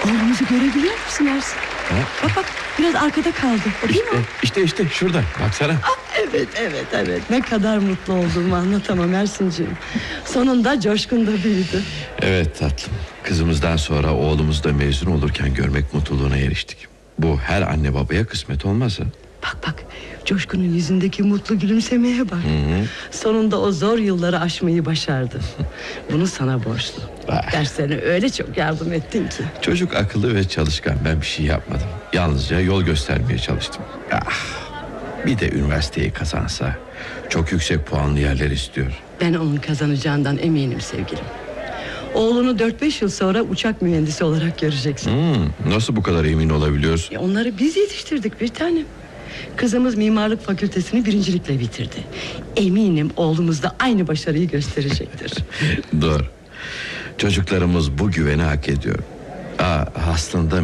Oğlumuzu görebiliyor musun Ersin? Ha? Bak biraz arkada kaldı. O değil mi o? İşte şurada baksana. Evet. Ne kadar mutlu olduğumu anlatamam Ersin'ciğim. Sonunda Coşkun da büyüdü. Evet tatlım. Kızımızdan sonra oğlumuz da mezun olurken görmek mutluluğuna eriştik. Bu her anne babaya kısmet olmaz ha. Bak Coşkun'un yüzündeki mutlu gülümsemeye bak. Sonunda o zor yılları aşmayı başardı. Bunu sana borçlu. Derslerine öyle çok yardım ettin ki. Çocuk akıllı ve çalışkan, ben bir şey yapmadım. Yalnızca yol göstermeye çalıştım. Bir de üniversiteyi kazansa, çok yüksek puanlı yerler istiyor. Ben onun kazanacağından eminim sevgilim. Oğlunu 4-5 yıl sonra uçak mühendisi olarak göreceksin. Nasıl bu kadar emin olabiliyorsun? Onları biz yetiştirdik bir tanem. Kızımız mimarlık fakültesini birincilikle bitirdi. Eminim oğlumuz da aynı başarıyı gösterecektir. Doğru. Çocuklarımız bu güveni hak ediyor. Aslında